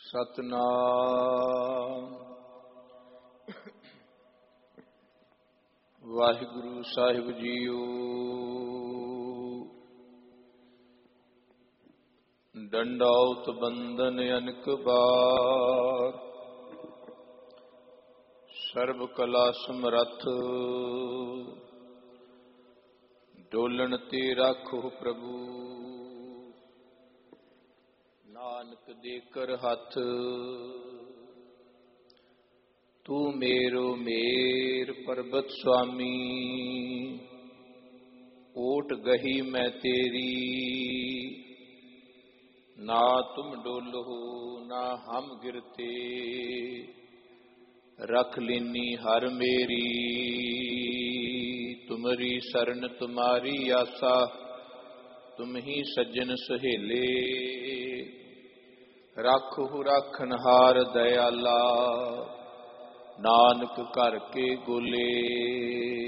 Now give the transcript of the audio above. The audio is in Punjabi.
ਸਤਨਾਮ ਵਾਹਿਗੁਰੂ ਸਾਹਿਬ ਜੀਓ। ਡੰਡੌਤ ਬੰਦਨ ਅਨਕ ਬਾਰ, ਸਰਬ ਕਲਾ ਸਮਰੱਥ। ਡੋਲਣ ਤੇ ਰਾਖੋ ਪ੍ਰਭੂ, ਨਾਨਕ ਦੇ ਕਰ ਹੱਥ। ਤੂੰ ਮੇਰੋ ਮੇਰ ਪਰਬਤ ਸੁਆਮੀ, ਓਟ ਗਹੀ ਮੈਂ ਤੇਰੀ। ਨਾ ਤੁਮ ਡੋਲੋ ਨਾ ਹਮ ਗਿਰਤੇ, रख लीनी हर मेरी। तुमरी शरण तुम्हारी आसा, तुम ही सज्जन सहेले। राखो राखनहार दयाला, नानक कर के गोले।